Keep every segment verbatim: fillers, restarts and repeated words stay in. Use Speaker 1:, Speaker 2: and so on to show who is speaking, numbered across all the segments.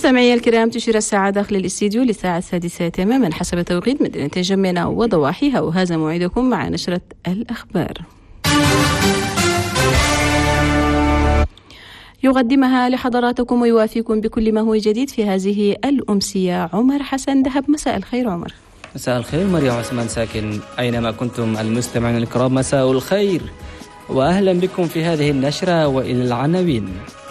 Speaker 1: مستمعي الكرام، تشير الساعة داخل الاستديو للساعة السادسة تماما حسب توقيت مدينة جمينة وضواحيها، وهذا موعدكم مع نشرة الأخبار يقدمها لحضراتكم ويوافيكم بكل ما هو جديد في هذه الأمسية عمر حسن دهب. مساء الخير عمر.
Speaker 2: مساء الخير مريم عثمان ساكن، أينما كنتم المستمعين الكرام مساء الخير وأهلا بكم في هذه النشرة. وإلى العناوين: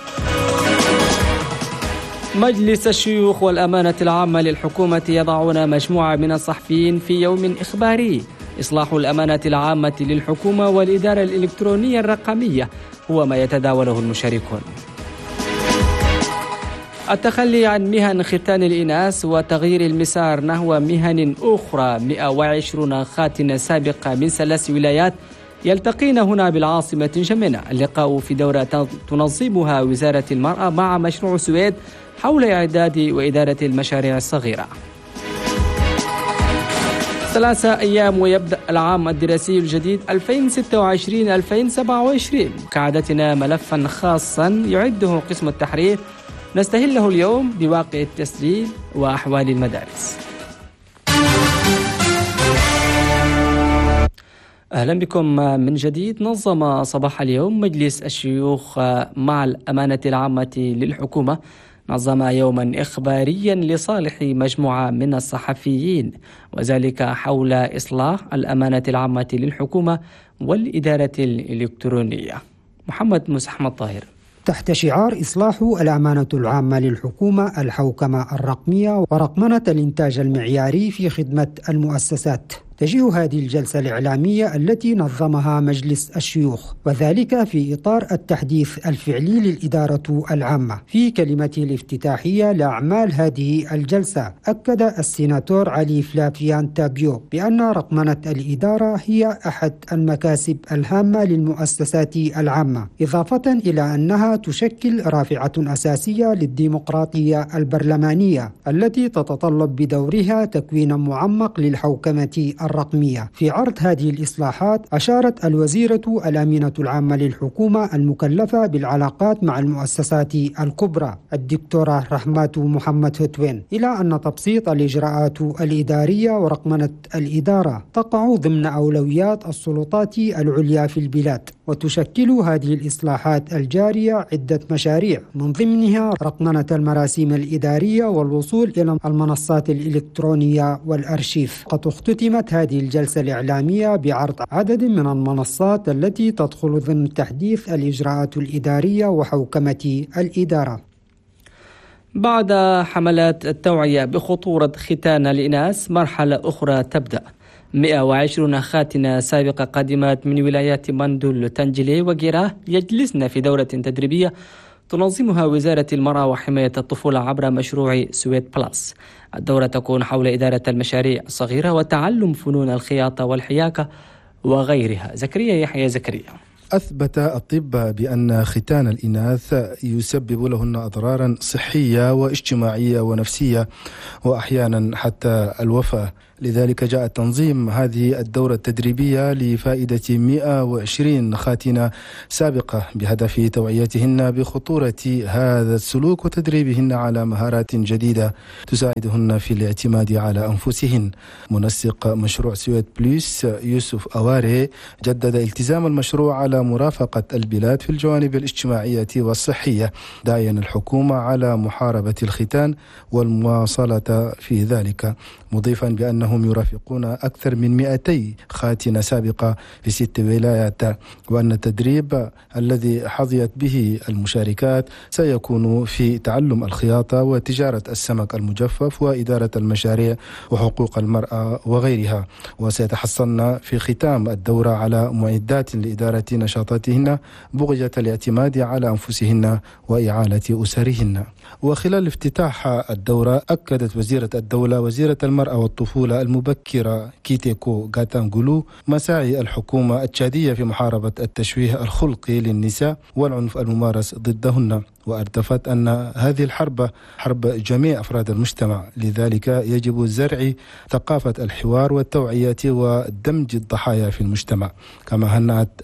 Speaker 2: مجلس الشيوخ والأمانة العامة للحكومة يضعون مجموعة من الصحفيين في يوم إخباري. إصلاح الأمانة العامة للحكومة والإدارة الإلكترونية الرقمية هو ما يتداوله المشاركون. التخلي عن مهن ختان الإناث وتغيير المسار نحو مهن أخرى. مئة وعشرين خاتنة سابقة من ثلاث ولايات يلتقين هنا بالعاصمة جمينة. اللقاء في دورة تنظمها وزارة المرأة مع مشروع سويد حول إعداد وإدارة المشاريع الصغيرة. ثلاثة أيام ويبدأ العام الدراسي الجديد ألفين وستة وعشرين ألفين وسبعة وعشرين. كعادتنا ملفا خاصا يعده قسم التحرير نستهله اليوم بواقع التسجيل وأحوال المدارس. أهلا بكم من جديد. نظم صباح اليوم مجلس الشيوخ مع الأمانة العامة للحكومة نظم يوما إخباريا لصالح مجموعة من الصحفيين، وذلك حول إصلاح الأمانة العامة للحكومة والإدارة الإلكترونية. محمد مسحمد طاهر.
Speaker 3: تحت شعار إصلاح الأمانة العامة للحكومة، الحوكمة الرقمية ورقمنة الإنتاج المعياري في خدمة المؤسسات، تجيء هذه الجلسة الإعلامية التي نظمها مجلس الشيوخ، وذلك في إطار التحديث الفعلي للإدارة العامة. في كلمته الافتتاحية لأعمال هذه الجلسة، أكد السيناتور علي فلافيان تابيو بأن رقمنة الإدارة هي أحد المكاسب الهامة للمؤسسات العامة، إضافة إلى أنها تشكل رافعة أساسية للديمقراطية البرلمانية التي تتطلب بدورها تكوين معمق للحوكمة الرقمية. في عرض هذه الإصلاحات أشارت الوزيرة الأمينة العامة للحكومة المكلفة بالعلاقات مع المؤسسات الكبرى الدكتورة رحمات محمد هتوين إلى أن تبسيط الإجراءات الإدارية ورقمنة الإدارة تقع ضمن أولويات السلطات العليا في البلاد، وتشكل هذه الإصلاحات الجارية عدة مشاريع من ضمنها رقمنة المراسيم الإدارية والوصول إلى المنصات الإلكترونية والأرشيف. قد اختتمت هذه الجلسة الإعلامية بعرض عدد من المنصات التي تدخل ضمن تحديث الإجراءات الإدارية وحوكمة الإدارة.
Speaker 2: بعد حملات التوعية بخطورة ختان الإناث، مرحلة أخرى تبدأ. مئة وعشرين خاتنة سابقة قادمات من ولايات مندول تنجلي وغيرها يجلسن في دورة تدريبية تنظمها وزارة المرأة وحماية الطفولة عبر مشروع سويد بلاس. الدورة تكون حول إدارة المشاريع الصغيرة وتعلم فنون الخياطة والحياكة وغيرها. زكريا يحيى زكريا.
Speaker 4: أثبت الطب بأن ختان الإناث يسبب لهن أضرارا صحية واجتماعية ونفسية وأحيانا حتى الوفاة. لذلك جاء تنظيم هذه الدورة التدريبية لفائدة مئة وعشرين خاتنة سابقة بهدف توعيتهن بخطورة هذا السلوك وتدريبهن على مهارات جديدة تساعدهن في الاعتماد على أنفسهن. منسق مشروع سويد بلوس يوسف أواري جدد التزام المشروع على مرافقة البلاد في الجوانب الاجتماعية والصحية، داعيا الحكومة على محاربة الختان والمواصلة في ذلك، مضيفا بأنهم يرافقون أكثر من مئتي خاتنة سابقة في ست ولايات، وأن التدريب الذي حظيت به المشاركات سيكون في تعلم الخياطة وتجارة السمك المجفف وإدارة المشاريع وحقوق المرأة وغيرها، وسيتحصلن في ختام الدورة على معدات لإدارة نشاطاتهن بغية الاعتماد على أنفسهن وإعالة أسرهن. وخلال افتتاح الدورة أكدت وزيرة الدولة وزيرة المرأة والطفولة المبكرة كيتيكو غاتانغولو مساعي الحكومة التشادية في محاربة التشويه الخلقي للنساء والعنف الممارس ضدهن، وأردفت أن هذه الحرب حرب جميع أفراد المجتمع، لذلك يجب زرع ثقافة الحوار والتوعية ودمج الضحايا في المجتمع. كما هنأت الخ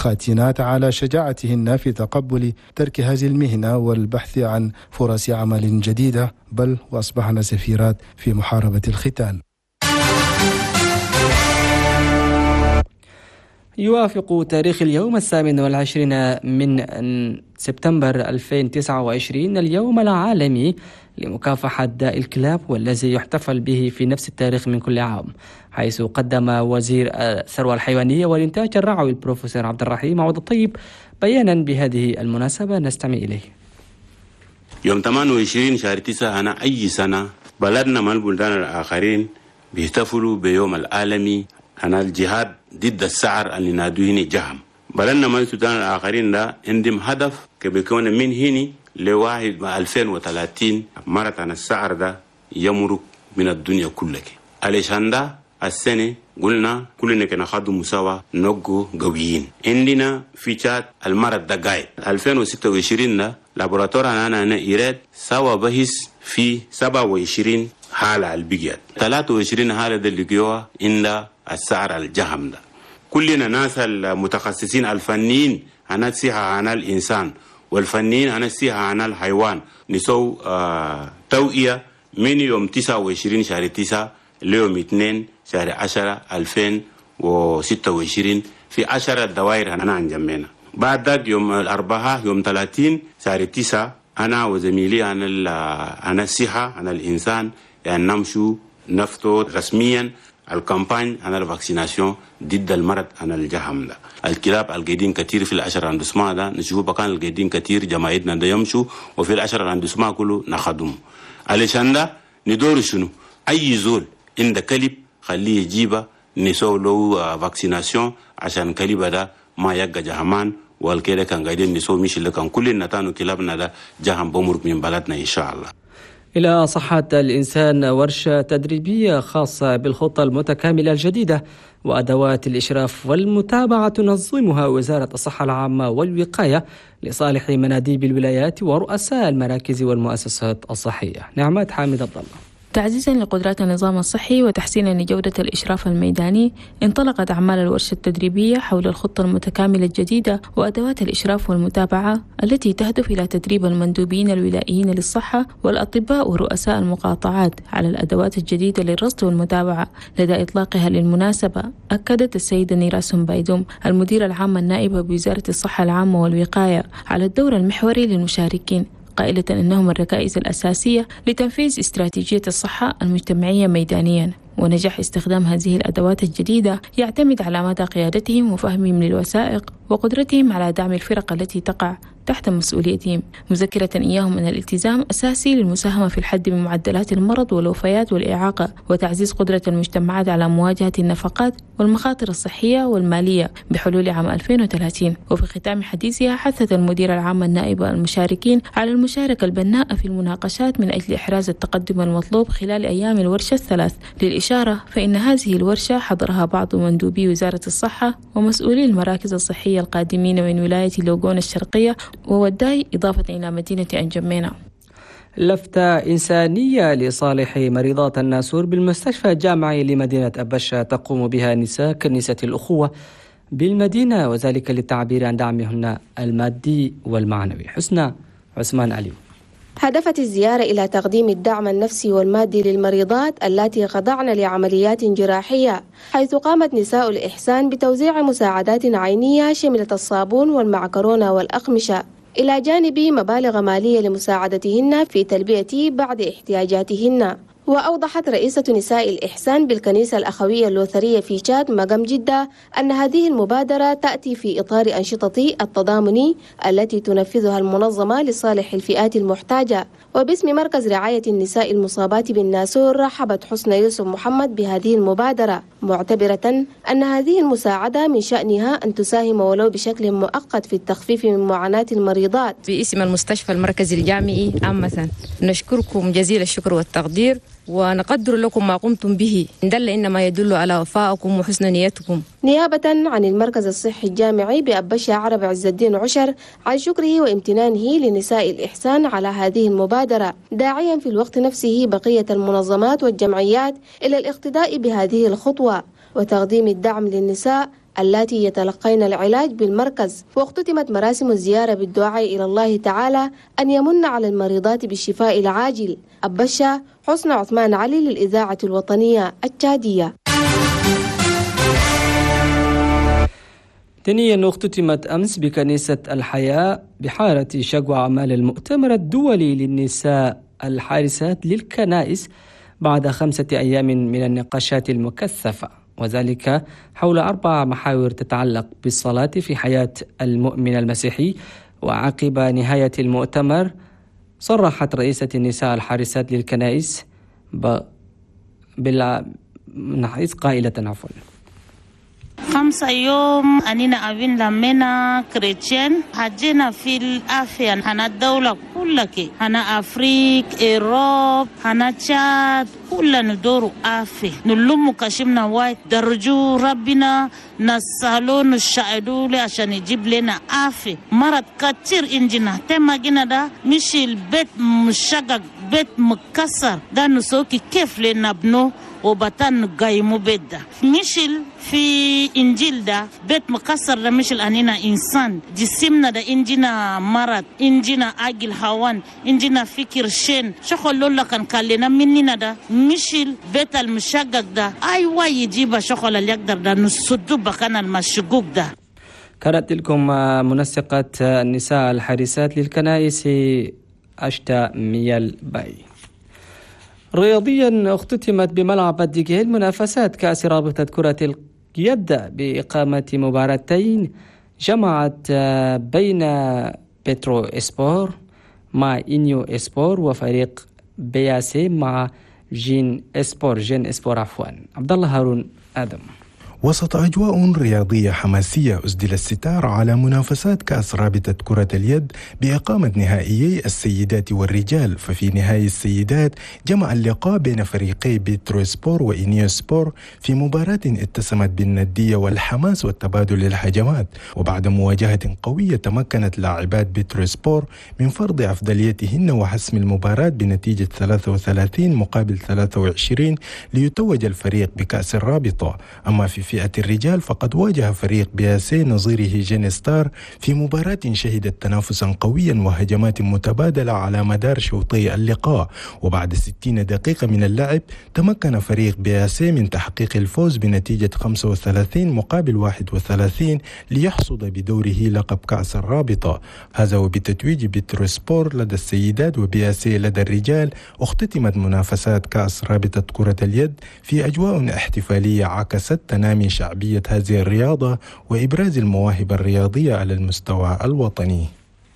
Speaker 4: الخاتنات على شجاعتهن في تقبل ترك هذه المهنة والبحث عن فرص عمل جديدة، بل وأصبحن سفيرات في محاربة الختان.
Speaker 2: يوافق تاريخ اليوم الثامن والعشرين من سبتمبر ألفين وتسعة وعشرين اليوم العالمي لمكافحة داء الكلاب، والذي يحتفل به في نفس التاريخ من كل عام، حيث قدم وزير الثروة الحيوانية والإنتاج الرعوي البروفيسور عبد الرحيم عوض الطيب بيانا بهذه المناسبة نستمع إليه.
Speaker 5: يوم ثمانية وعشرين شهر تسعة أنا أي سنة بلدنا من البلدان الآخرين بيحتفلوا بيوم العالمي أنا الجهاد ضد السعر اللي نادوه جهم. بلدنا من السودان الآخرين ده عندهم هدف كبيكون من هني لواحد ألفين وثلاثين مرة السعر ده يمرق من الدنيا كلها. علشان ده السنة قلنا كلنا كنا خدوا مساواة نقو قويين. عندنا فيشات المرض ده قايد ألفين وستة وعشرين ده لابوراتورنا أنا أنا إيراد سوا بحث في سبعة وعشرين حالة البيجات ثلاثة وعشرين حالة ده اللي جوا عند السعر الجهم ده. كلنا ناس المتخصصين الفنيين أنا سيها عن الإنسان والفنيين أنا سيها عن الحيوان نسو آه توئية من يوم تسعة وعشرين شهر تسعة ليوم اثنين شهر عشرة ألفين وستة وعشرين في عشرة دوائر أنا أنجمنا. بعد ذلك يوم الأربعاء يوم ثلاثين شهر تسعة أنا وزميلي أنا أنا الصحة أنا الإنسان يعني نمشوا نفتو رسميا الكامباني أنا الفاكسيناسيون ضد المرض أنا الجهم ده. الكلاب القاعدين كثير في العشرة الاندسماء ده نشوفوا بكان القاعدين كثير جماعتنا ده يمشوا وفي العشرة الاندسماء كله نخدم. علشان ده ندور شنو أي زول عند كلب خليه يجيبه نسوي له فاكسيناسيون عشان كلبه ده ما يبقى جهمان، والكده كان قاعدين نسوي مش اللي كان كل النتانو كلابنا ده جهم بمرق من بلدنا إن شاء الله.
Speaker 2: إلى صحة الإنسان ورشة تدريبية خاصة بالخطة المتكاملة الجديدة وأدوات الإشراف والمتابعة تنظمها وزارة الصحة العامة والوقاية لصالح مناديب الولايات ورؤساء المراكز والمؤسسات الصحية. نعمات حامد عبد الله.
Speaker 6: تعزيزا لقدرات النظام الصحي وتحسينا لجودة الإشراف الميداني، انطلقت أعمال الورشة التدريبية حول الخطة المتكاملة الجديدة وأدوات الإشراف والمتابعة التي تهدف إلى تدريب المندوبين الولائيين للصحة والأطباء ورؤساء المقاطعات على الأدوات الجديدة للرصد والمتابعة. لدى إطلاقها للمناسبة أكدت السيدة نيراس بايدوم المديرة العامة النائبة بوزارة الصحة العامة والوقاية على الدور المحوري للمشاركين، قائلة أنهم الركائز الأساسية لتنفيذ استراتيجية الصحة المجتمعية ميدانياً. ونجاح استخدام هذه الأدوات الجديدة يعتمد على مدى قيادتهم وفهمهم للوثائق وقدرتهم على دعم الفرق التي تقع تحت مسؤوليتهم، مذكرة إياهم أن الالتزام أساسي للمساهمة في الحد من معدلات المرض والوفيات والإعاقة وتعزيز قدرة المجتمعات على مواجهة النفقات والمخاطر الصحية والمالية بحلول عام ألفين وثلاثين. وفي ختام حديثها حثت المديرة العامة النائبة المشاركين على المشاركة البناءة في المناقشات من أجل إحراز التقدم المطلوب خلال أيام الورشة الثلاث. للإشارة فإن هذه الورشة حضرها بعض مندوبي وزارة الصحة ومسؤولي المراكز الصحية القادمين من ولاية لوغون الشرقية ووداي، إضافة إلى مدينة أنجمينا.
Speaker 2: لفتة إنسانية لصالح مريضات الناسور بالمستشفى الجامعي لمدينة أبشة تقوم بها نساء كنيسة الأخوة بالمدينة، وذلك للتعبير عن دعمهن المادي والمعنوي. حسنى عثمان علي.
Speaker 7: هدفت الزيارة إلى تقديم الدعم النفسي والمادي للمريضات اللاتي خضعن لعمليات جراحية، حيث قامت نساء الإحسان بتوزيع مساعدات عينية شملت الصابون والمعكرونة والأقمشة، إلى جانب مبالغ مالية لمساعدتهن في تلبية بعض احتياجاتهن. وأوضحت رئيسة نساء الإحسان بالكنيسة الأخوية اللوثرية في تشاد مقام جدة أن هذه المبادرة تأتي في إطار أنشطة التضامن التي تنفذها المنظمة لصالح الفئات المحتاجة. وباسم مركز رعاية النساء المصابات بالناسور رحبت حسنى يوسف محمد بهذه المبادرة، معتبرة أن هذه المساعدة من شأنها أن تساهم ولو بشكل مؤقت في التخفيف من معاناة المريضات.
Speaker 8: باسم المستشفى المركزي الجامعي عامة نشكركم جزيل الشكر والتقدير، ونقدر لكم ما قمتم به، دل إنما يدل على وفائكم وحسن نيتكم.
Speaker 7: نيابة عن المركز الصحي الجامعي بأبشة عرب عز الدين عشر عن شكره وامتنانه لنساء الإحسان على هذه المبادرة، داعيا في الوقت نفسه بقية المنظمات والجمعيات إلى الاقتداء بهذه الخطوة وتقديم الدعم للنساء اللاتي يتلقين العلاج بالمركز. واختتمت مراسم الزيارة بالدعاء إلى الله تعالى أن يمن على المريضات بالشفاء العاجل. أبشا حسن عثمان علي للإذاعة الوطنية التشادية.
Speaker 2: ثانيا اختتمت أمس بكنيسة الحياة بحارة شقوى أعمال المؤتمر الدولي للنساء الحارسات للكنائس بعد خمسة أيام من النقاشات المكثفة، وذلك حول أربع محاور تتعلق بالصلاة في حياة المؤمن المسيحي. وعقب نهاية المؤتمر صرحت رئيسة النساء الحارسات للكنائس ب... بال... قائلة عفوا
Speaker 9: خمسة يوم أننا أبين لمنا كريتشن حجينا في الآفيا هنا الدولة كلها هنا أفريق إيروب هنا تشاد كلنا ندور آفي نلوم كشمنا وايد درجو ربنا نسألو نشاهدو لي عشان يجيب لنا آفي مرض كتير إنجنا تما جينا دا مشي البيت مشقق بيت مكسر دا نسوكي كيف لنا بنو وبطن قايمو بيت دا مشي في إنجيل دا بيت مكسر دا مشي أنينا إنسان جسمنا دا إنجنا مرض إنجنا أجل هوان إنجنا فكر شين شخل لولا كان كالينا مننا دا مشي بيت المشقق دا أي واي يجيب شخل اللي يقدر دا نسدو بكان المشقوق دا.
Speaker 2: كانت لكم منسقة النساء الحارسات للكنائس أشتا ميال باي. رياضيا اختتمت بملعب الديكيل منافسات كأس رابطة كرة اليد بإقامة مباراتين جمعت بين بترو إسبور مع إنيو إسبور وفريق بياسي مع جين إسبور جين إسبور عفوا. عبد الله هارون آدم.
Speaker 10: وسط أجواء رياضية حماسية أسدل الستار على منافسات كأس رابطة كرة اليد بإقامة نهائيي السيدات والرجال. ففي نهائي السيدات جمع اللقاء بين فريقي بيترو سبور وإنيو سبور في مباراة اتسمت بالندية والحماس والتبادل الهجمات. وبعد مواجهة قوية تمكنت لاعبات بيترو سبور من فرض أفضليتهن وحسم المباراة بنتيجة ثلاثة وثلاثين مقابل ثلاثة وعشرين ليتوج الفريق بكأس الرابطة. أما في فئة الرجال فقد واجه فريق بياسي نظيره جينستار في مباراة شهدت تنافسا قويا وهجمات متبادلة على مدار شوطي اللقاء. وبعد ستين دقيقة من اللعب تمكن فريق بياسي من تحقيق الفوز بنتيجة خمسة وثلاثين مقابل واحد وثلاثين ليحصد بدوره لقب كأس الرابطة. هذا وبتتويج بيترو سبور لدى السيدات وبياسي لدى الرجال. اختتمت منافسات كأس رابطة كرة اليد في أجواء احتفالية عكست تنامي شعبية هذه الرياضة وإبراز المواهب الرياضية على المستوى الوطني.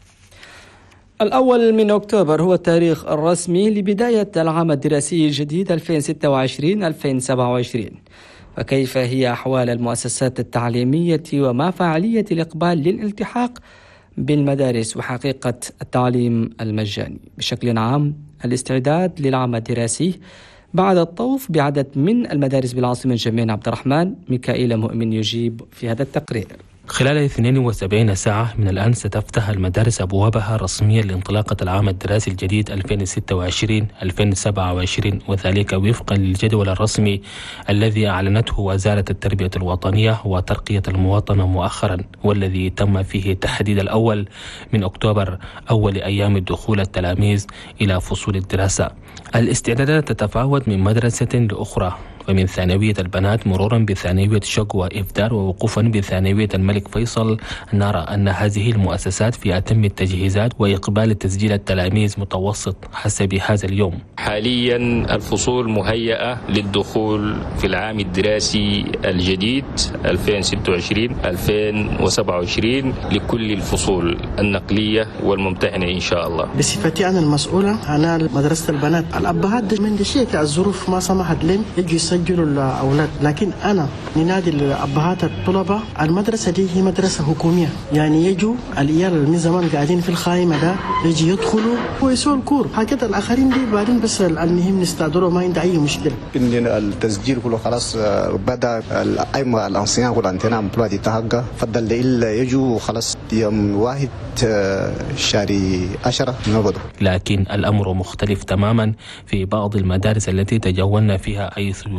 Speaker 2: الأول من أكتوبر هو التاريخ الرسمي لبداية العام الدراسي الجديد ألفين وستة وعشرين ألفين وسبعة وعشرين. فكيف هي أحوال المؤسسات التعليمية وما فعالية الإقبال للالتحاق بالمدارس وحقيقة التعليم المجاني بشكل عام؟ الاستعداد للعام الدراسي بعد الطوف بعدد من المدارس بالعاصمة الجمينة. عبد الرحمن ميكائيل مؤمن يجيب في هذا التقرير.
Speaker 11: خلال اثنين وسبعين ساعة من الآن ستفتح المدارس أبوابها رسميا لانطلاقة العام الدراسي الجديد ألفين وستة وعشرين ألفين وسبعة وعشرين، وذلك وفقا للجدول الرسمي الذي أعلنته وزارة التربية الوطنية وترقية المواطنة مؤخرا، والذي تم فيه تحديد الأول من أكتوبر أول أيام دخول التلاميذ إلى فصول الدراسة. الاستعدادات تتفاوت من مدرسة لأخرى، فمن ثانوية البنات مرورا بثانوية شقوى إفدار ووقوفا بثانوية الملك فيصل، نرى أن هذه المؤسسات في أتم التجهيزات وإقبال تسجيل التلاميذ متوسط حسب هذا اليوم.
Speaker 12: حاليا الفصول مهيئة للدخول في العام الدراسي الجديد ألفين وستة وعشرين ألفين وسبعة وعشرين لكل الفصول النقلية والممتحنة إن شاء الله.
Speaker 13: بصفتي أنا المسؤولة أنا مدرسة البنات، الأبهات من الشيء الظروف ما سمحت لهم يجوا يسجلوا الأولاد، لكن أنا ننادي الأبهات الطلبة المدرسة دي هي مدرسة حكومية، يعني يجوا العيال من زمان قاعدين في الخائمة ده يجي يدخلوا ويسووا الكور، هكذا الآخرين دي بعدين بس المهم نستعدلوا ما عندنا أي مشكلة.
Speaker 14: إن التسجيل كله خلاص بدأ، الأيمة الأنسيان كله عندنا أمبلوا دي تهجى، فضل إلا يجوا خلاص يوم واحد شهر عشرة نبدو.
Speaker 11: لكن الأمر مختلف تماما في بعض المدارس التي تجولنا فيها، حيث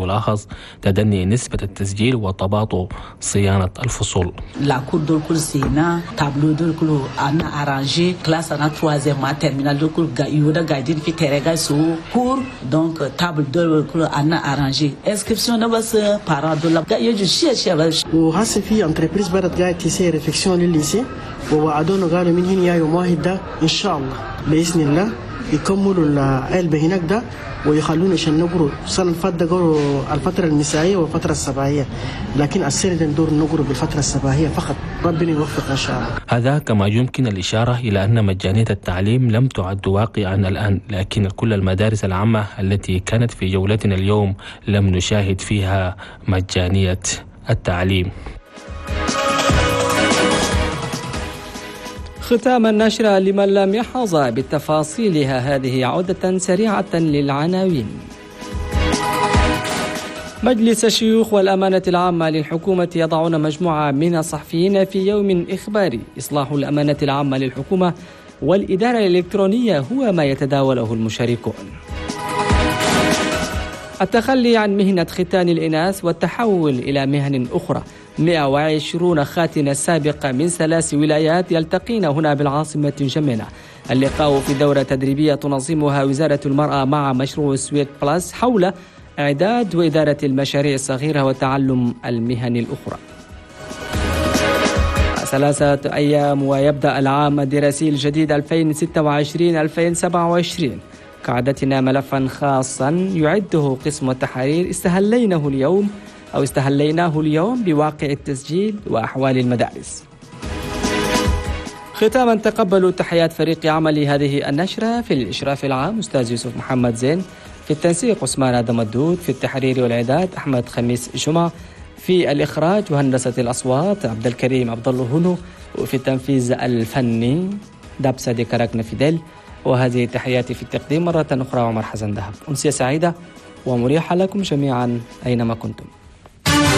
Speaker 11: تلاحظ تدني نسبة التسجيل وتباطؤ صيانة الفصول.
Speaker 15: La cour dol kul sena tableau dol kul ana arrangé classe ana troisième ma terminal dol kul ga yoda gaidin fi terega so cour donc table dol kul ana arrangé inscription na bas parent dol ga yeju shia shia
Speaker 13: و هسه في entreprise بدت قاعد تسير ريفليكسيون للليسي ووعدونا قالوا من هنا يوم واحد ده ان شاء الله باذن الله يكملوا العلبه هناك ده ويخلونا عشان نقروا السنه اللي فاتت قروا الفتره المسائيه والفتره الصباحيه، لكن السنه دي ندور نقروا بالفتره الصباحيه فقط. ربنا يوفق ان شاء الله.
Speaker 11: هذا كما يمكن الاشاره الى ان مجانيه التعليم لم تعد واقعا الان، لكن كل المدارس العامه التي كانت في جولتنا اليوم لم نشاهد فيها مجانيه التعليم.
Speaker 2: ختام النشرة لمن لم يحظى بتفاصيلها هذه عودة سريعة للعناوين. مجلس الشيوخ والأمانة العامة للحكومة يضعون مجموعة من الصحفيين في يوم إخباري. إصلاح الأمانة العامة للحكومة والإدارة الإلكترونية هو ما يتداوله المشاركون. التخلي عن مهنة ختان الإناث والتحول إلى مهن أخرى. مئة وعشرين خاتنة سابقة من ثلاث ولايات يلتقين هنا بالعاصمة جمينة. اللقاء في دورة تدريبية تنظمها وزارة المرأة مع مشروع سويت بلس حول إعداد وإدارة المشاريع الصغيرة وتعلم المهن الأخرى. ثلاثة أيام ويبدأ العام الدراسي الجديد ألفين وستة وعشرين ألفين وسبعة وعشرين. كعادتنا ملفا خاصا يعده قسم التحرير استهليناه اليوم أو استهليناه اليوم بواقع التسجيل وأحوال المدارس. ختاما تقبلوا تحيات فريق عمل هذه النشرة. في الإشراف العام أستاذ يوسف محمد زين، في التنسيق عثمان آدم الدود، في التحرير والإعداد أحمد خميس جمعة، في الإخراج وهندسة الأصوات عبد الكريم عبد الله هنو، وفي التنفيذ الفني دابسة دي كراكنا فيديل. وهذه تحياتي في التقديم مرة أخرى عمر حسن ذهب. أمسية سعيدة ومريحة لكم جميعا أينما كنتم.